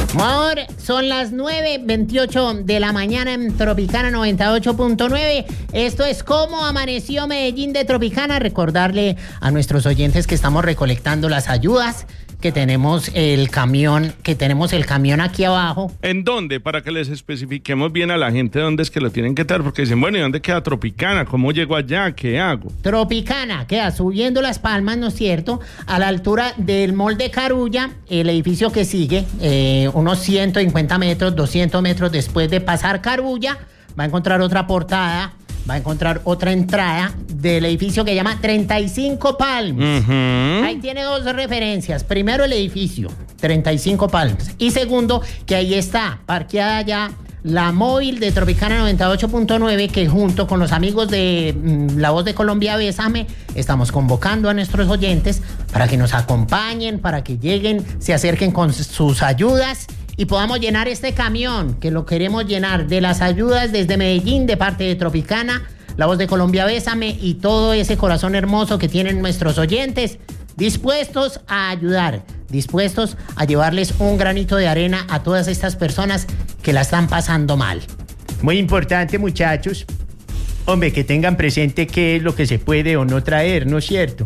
Amor, son las 9:28 de la mañana en Tropicana 98.9. Esto es Cómo Amaneció Medellín de Tropicana. Recordarle a nuestros oyentes que estamos recolectando las ayudas, que tenemos el camión aquí abajo. ¿En dónde? Para que les especifiquemos bien a la gente dónde es que lo tienen que traer, porque dicen, bueno, ¿y dónde queda Tropicana? ¿Cómo llego allá? ¿Qué hago? Tropicana queda subiendo Las Palmas, ¿no es cierto? A la altura del Mall de Carulla, el edificio que sigue, unos 150 metros, 200 metros después de pasar Carulla, va a encontrar otra portada, va a encontrar otra entrada del edificio que llama 35 Palms. Uh-huh. Ahí tiene dos referencias. Primero, el edificio, 35 Palms. Y segundo, que ahí está parqueada ya la móvil de Tropicana 98.9, que junto con los amigos de La Voz de Colombia, Bésame, estamos convocando a nuestros oyentes para que nos acompañen, para que lleguen, se acerquen con sus ayudas y podamos llenar este camión, que lo queremos llenar de las ayudas desde Medellín, de parte de Tropicana, La Voz de Colombia, Bésame y todo ese corazón hermoso que tienen nuestros oyentes, dispuestos a ayudar, dispuestos a llevarles un granito de arena a todas estas personas que la están pasando mal. Muy importante, muchachos, hombre, que tengan presente qué es lo que se puede o no traer, ¿no es cierto?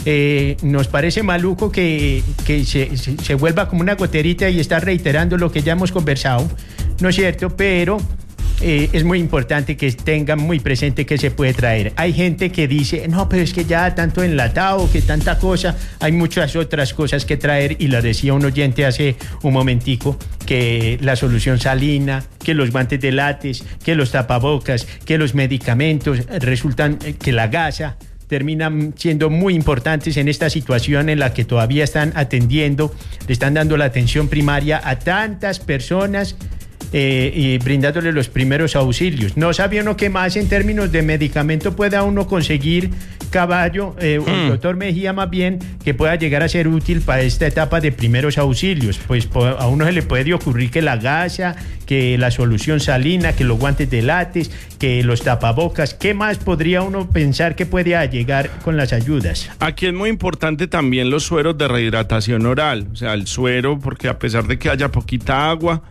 Nos parece maluco que se vuelva como una goterita y estar reiterando lo que ya hemos conversado, ¿no es cierto? Pero es muy importante que tengan muy presente qué se puede traer. Hay gente que dice, no, pero es que ya tanto enlatado, que tanta cosa, hay muchas otras cosas que traer, y lo decía un oyente hace un momentico, que la solución salina, que los guantes de látex, que los tapabocas, que los medicamentos, resultan que la gasa, terminan siendo muy importantes en esta situación en la que todavía están atendiendo, le están dando la atención primaria a tantas personas y brindándole los primeros auxilios. No sabía uno qué más en términos de medicamento pueda uno conseguir, Caballo, el doctor Mejía, más bien, que pueda llegar a ser útil para esta etapa de primeros auxilios. Pues a uno se le puede ocurrir que la gasa, que la solución salina, que los guantes de látex, que los tapabocas. ¿Qué más podría uno pensar que puede llegar con las ayudas? Aquí es muy importante también los sueros de rehidratación oral, o sea, el suero, porque a pesar de que haya poquita agua,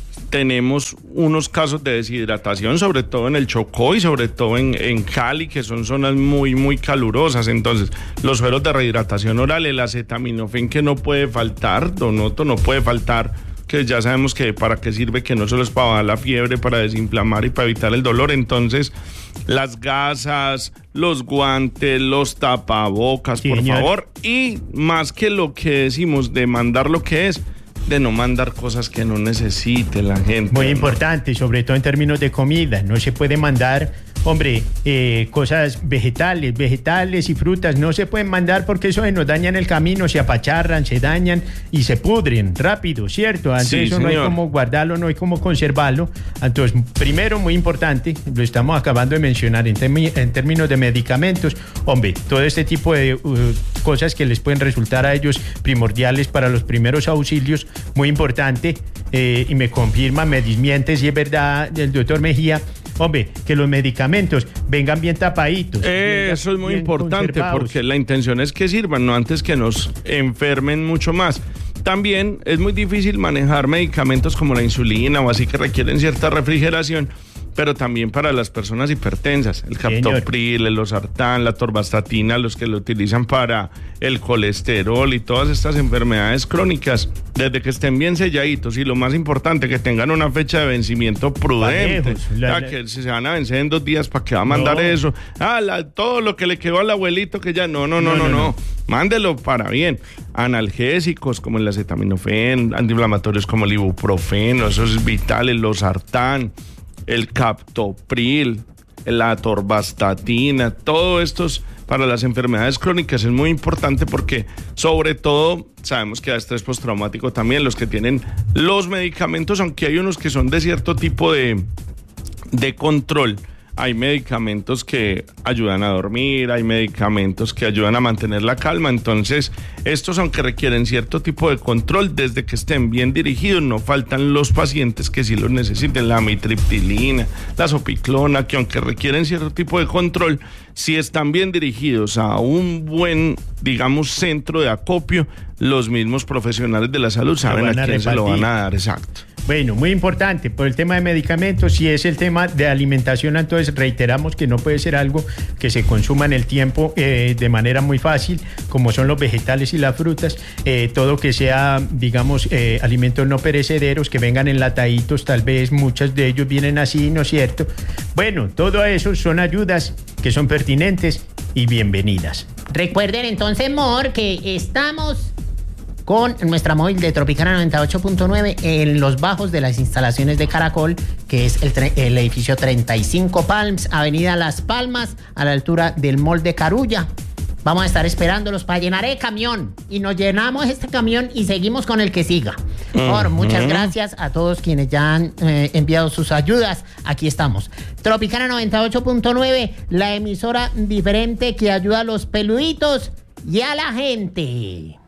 tenemos unos casos de deshidratación, sobre todo en el Chocó y sobre todo en Cali, que son zonas muy, muy calurosas. Entonces, los sueros de rehidratación oral, el acetaminofén, que no puede faltar, Donoto, no puede faltar, que ya sabemos que para qué sirve, que no solo es para bajar la fiebre, para desinflamar y para evitar el dolor. Entonces, las gasas, los guantes, los tapabocas, sí, por favor. Y más que lo que decimos de mandar lo que es, de no mandar cosas que no necesite la gente. Muy importante, sobre todo en términos de comida. No se puede mandar, hombre, cosas vegetales y frutas. No se pueden mandar porque eso nos daña en el camino, se apacharran, se dañan y se pudren rápido, ¿cierto? Antes sí, eso señor. No hay como guardarlo, no hay como conservarlo. Entonces, primero, muy importante, lo estamos acabando de mencionar en términos de medicamentos. Hombre, todo este tipo de cosas que les pueden resultar a ellos primordiales para los primeros auxilios, muy importante, y me confirma, me desmiente si es verdad el doctor Mejía, hombre, que los medicamentos vengan bien tapaditos. Eso es muy importante, porque la intención es que sirvan, no antes que nos enfermen mucho más. También es muy difícil manejar medicamentos como la insulina o así, que requieren cierta refrigeración, pero también para las personas hipertensas, el captopril, el losartán, la atorvastatina, los que lo utilizan para el colesterol y todas estas enfermedades crónicas, desde que estén bien selladitos, y lo más importante, que tengan una fecha de vencimiento prudente, que se van a vencer en 2 días, ¿para qué va a mandar eso? Todo lo que le quedó al abuelito que ya, no, mándelo para bien. Analgésicos como el acetaminofén, antiinflamatorios como el ibuprofeno, eso es vital, el losartán, el captopril, la atorvastatina, todo estos para las enfermedades crónicas es muy importante, porque sobre todo sabemos que da estrés postraumático también los que tienen los medicamentos, aunque hay unos que son de cierto tipo de control. hay medicamentos que ayudan a dormir, hay medicamentos que ayudan a mantener la calma. Entonces, estos, aunque requieren cierto tipo de control, desde que estén bien dirigidos, no faltan los pacientes que sí los necesiten. La amitriptilina, la zopiclona, que aunque requieren cierto tipo de control, si están bien dirigidos a un buen, digamos, centro de acopio, los mismos profesionales de la salud saben a quién se lo van a dar. Exacto. Bueno, muy importante, por el tema de medicamentos, si es el tema de alimentación, entonces reiteramos que no puede ser algo que se consuma en el tiempo de manera muy fácil, como son los vegetales y las frutas, todo que sea, digamos, alimentos no perecederos, que vengan enlataditos, tal vez muchos de ellos vienen así, ¿no es cierto? Bueno, todo eso son ayudas que son pertinentes y bienvenidas. Recuerden entonces, Mor, que estamos con nuestra móvil de Tropicana 98.9 en los bajos de las instalaciones de Caracol, que es el edificio 35 Palms, Avenida Las Palmas, a la altura del Mall de Carulla. Vamos a estar esperándolos para llenar el camión. Y nos llenamos este camión y seguimos con el que siga. Por muchas gracias a todos quienes ya han enviado sus ayudas. Aquí estamos. Tropicana 98.9, la emisora diferente que ayuda a los peluditos y a la gente.